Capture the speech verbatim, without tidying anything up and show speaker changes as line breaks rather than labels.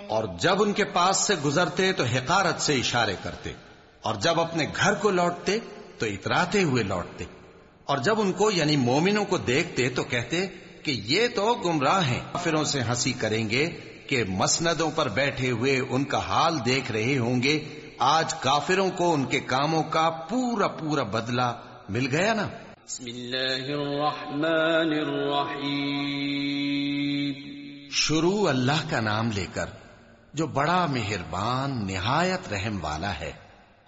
और जब उनके पास से गुजरते तो हिकारत से इशारे करते, और जब अपने घर को लौटते तो इतराते हुए लौटते। और जब उनको यानी मोमिनों को देखते तो कहते कि ये तो गुमराह हैं। काफिरों से हंसी करेंगे कि मसनदों पर बैठे हुए उनका हाल देख रहे होंगे। आज काफिरों को उनके कामों का पूरा पूरा बदला मिल गया ना। शुरू अल्लाह का नाम लेकर जो बड़ा मेहरबान निहायत रहम वाला है।